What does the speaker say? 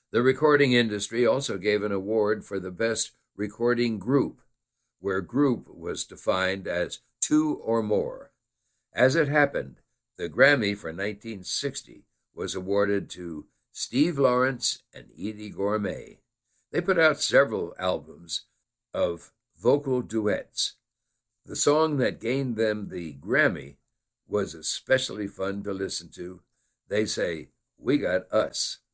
The recording industry also gave an award for the best recording group, where group was defined as two or more. As it happened, the Grammy for 1960 was awarded to Steve Lawrence and Eydie Gormé. They put out several albums of vocal duets. The song that gained them the Grammy was especially fun to listen to. They say, "We Got Us."